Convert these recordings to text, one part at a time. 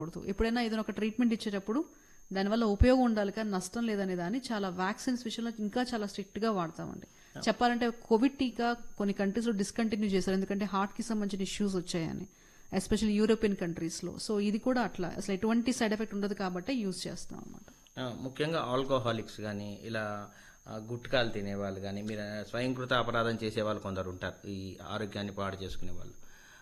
కూడదు. ఎప్పుడైనా ఏదైనా ఒక ట్రీట్మెంట్ ఇచ్చేటప్పుడు దానివల్ల ఉపయోగం ఉండాలి కానీ నష్టం లేదనే దాన్ని చాలా వ్యాక్సిన్స్ విషయంలో ఇంకా చాలా స్ట్రిక్ట్ గా వాడతామండి. చెప్పాలంటే కోవిడ్ టీకా కొన్ని కంట్రీస్ లో డిస్కంటిన్యూ చేశారు, ఎందుకంటే హార్ట్ కి సంబంధించిన ఇష్యూస్ వచ్చాయని, ఎస్పెషల్లీ యూరోపియన్ కంట్రీస్ లో. సో ఇది కూడా అట్లా అసలు ఎటువంటి సైడ్ ఎఫెక్ట్ ఉండదు కాబట్టి యూజ్ చేస్తాం అనమాట. ముఖ్యంగా ఆల్కహాలిక్స్ కానీ ఇలా గుట్కాలు తినేవాళ్ళు కానీ మీరు స్వయంకృత అపరాధం చేసేవాళ్ళు కొందరు ఉంటారు, ఈ ఆరోగ్యాన్ని పాడు చేసుకునే వాళ్ళు.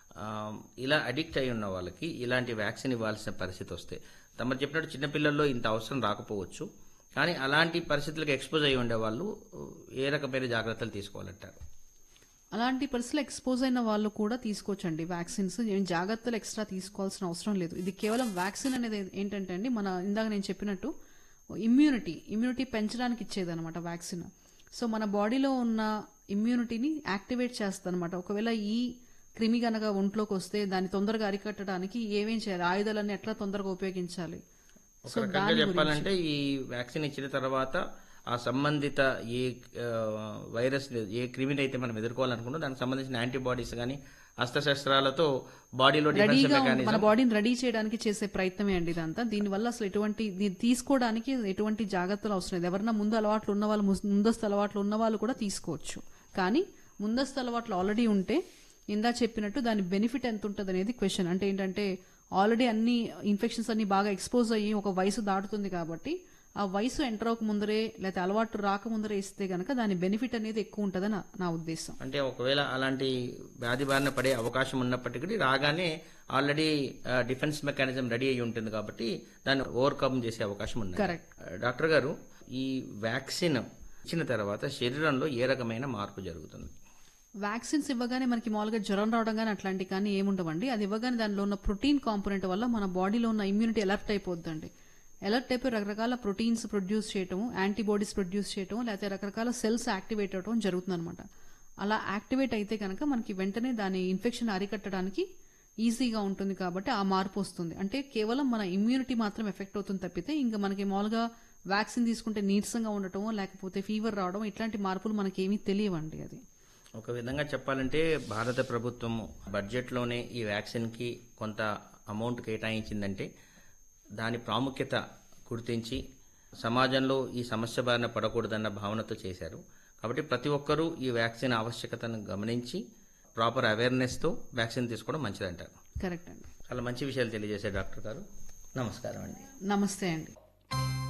ఇలా అడిక్ట్ అయి ఉన్న వాళ్ళకి ఇలాంటి వ్యాక్సిన్ ఇవ్వాల్సిన పరిస్థితి వస్తే తమరు చెప్పినట్టు చిన్నపిల్లల్లో ఇంత అవసరం రాకపోవచ్చు, కానీ అలాంటి పరిస్థితులకు ఎక్స్పోజ్ అయి ఉండేవాళ్ళు ఏ రకమైన జాగ్రత్తలు తీసుకోవాలంటారు? అలాంటి పరిస్థితులు ఎక్స్పోజ్ అయిన వాళ్ళు కూడా తీసుకోవచ్చండి వ్యాక్సిన్స్. ఏం జాగ్రత్తలు ఎక్స్ట్రా తీసుకోవాల్సిన అవసరం లేదు. ఇది కేవలం వ్యాక్సిన్ అనేది ఏంటంటే అండి, మన ఇందాక నేను చెప్పినట్టు ఇమ్యూనిటీ పెంచడానికి ఇచ్చేది అనమాట వ్యాక్సిన్. సో మన బాడీలో ఉన్న ఇమ్యూనిటీని యాక్టివేట్ చేస్తుంది అనమాట. ఒకవేళ ఈ క్రిమి గనక ఒంట్లోకి వస్తే దాన్ని తొందరగా అరికట్టడానికి ఏమేం చేయాలి, ఆయుధాలన్నీ ఎట్లా తొందరగా ఉపయోగించాలి. ఒక రకంగా చెప్పాలంటే ఈ వ్యాక్సిన్ ఇచ్చిన తర్వాత ఆ సంబంధిత ఏ వైరస్ ఏ క్రిమిని అయితే మనం ఎదుర్కోవాలనుకుంటో దానికి సంబంధించిన యాంటీబాడీస్ కానీ అస్త్రశస్త్రాలతో బాడీలో మన బాడీని రెడీ చేయడానికి చేసే ప్రయత్నమే అండి ఇదంతా. దీనివల్ల అసలు తీసుకోవడానికి ఎటువంటి జాగ్రత్తలు అవసరం లేదు. ఎవరన్నా ముందస్తు అలవాట్లు ఉన్న వాళ్ళు కూడా తీసుకోవచ్చు. కానీ ముందస్తు అలవాట్లు ఆల్రెడీ ఉంటే ఇందా చెప్పినట్టు దాని బెనిఫిట్ ఎంత ఉంటుంది అనేది క్వశ్చన్. అంటే ఏంటంటే ఆల్రెడీ అన్ని ఇన్ఫెక్షన్స్ అన్ని బాగా ఎక్స్పోజ్ అయ్యి ఒక వయసు దాటుతుంది కాబట్టి ఆ వయసు ఎంటర్ అవ్వక ముందరే లేకపోతే అలవాటు రాకముందరే ఇస్తే గనక దాని బెనిఫిట్ అనేది ఎక్కువ ఉంటుందని నా ఉద్దేశం. అంటే ఒకవేళ అలాంటి వ్యాధి బారిన పడే అవకాశం ఉన్నప్పటికీ రాగానే ఆల్రెడీ డిఫెన్స్ మెకానిజం రెడీ అయి ఉంటుంది కాబట్టి దాన్ని ఓవర్కమ్ చేసే అవకాశం ఉంది. కరెక్ట్. డాక్టర్ గారు, ఈ వ్యాక్సిన్ ఇచ్చిన తర్వాత శరీరంలో ఏ రకమైన మార్పు జరుగుతుంది? వ్యాక్సిన్స్ ఇవ్వగానే మనకి మామూలుగా జ్వరం రావడం కానీ అట్లాంటి కానీ ఏముండవండి. అది ఇవ్వగానే దానిలో ఉన్న ప్రోటీన్ కాంపోనెంట్ వల్ల మన బాడీలో ఉన్న ఇమ్యూనిటీ అలర్ట్ అయిపోద్దండి. అలర్ట్ అయిపోయి రకరకాల ప్రోటీన్స్ ప్రొడ్యూస్ చేయటం, యాంటీబాడీస్ ప్రొడ్యూస్ చేయటం, లేకపోతే రకరకాల సెల్స్ యాక్టివేట్ అవడం జరుగుతుంది అనమాట. అలా యాక్టివేట్ అయితే కనుక మనకి వెంటనే దాని ఇన్ఫెక్షన్ అరికట్టడానికి ఈజీగా ఉంటుంది కాబట్టి ఆ మార్పు వస్తుంది. అంటే కేవలం మన ఇమ్యూనిటీ మాత్రం ఎఫెక్ట్ అవుతుంది తప్పితే ఇంకా మనకి మామూలుగా వ్యాక్సిన్ తీసుకుంటే నీరసంగా ఉండటం లేకపోతే ఫీవర్ రావడం ఇట్లాంటి మార్పులు మనకేమీ తెలియవండి. అది ఒక విధంగా చెప్పాలంటే భారత ప్రభుత్వం బడ్జెట్లోనే ఈ వ్యాక్సిన్కి కొంత అమౌంట్ కేటాయించిందంటే దాని ప్రాముఖ్యత గుర్తించి సమాజంలో ఈ సమస్య బారిన పడకూడదన్న భావనతో చేశారు. కాబట్టి ప్రతి ఒక్కరూ ఈ వ్యాక్సిన్ ఆవశ్యకతను గమనించి ప్రాపర్ అవేర్నెస్తో వ్యాక్సిన్ తీసుకోవడం మంచిదంటారు. కరెక్ట్ అండి. చాలా మంచి విషయాలు తెలియజేశారు డాక్టర్ గారు. నమస్కారం అండి. నమస్తే అండి.